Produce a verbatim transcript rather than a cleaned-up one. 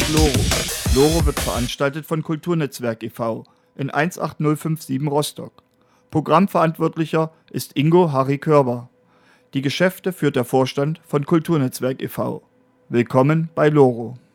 Loro. Loro wird veranstaltet von Kulturnetzwerk e V in eins acht null fünf sieben Rostock. Programmverantwortlicher ist Ingo Harry Körber. Die Geschäfte führt der Vorstand von Kulturnetzwerk e V. Willkommen bei Loro.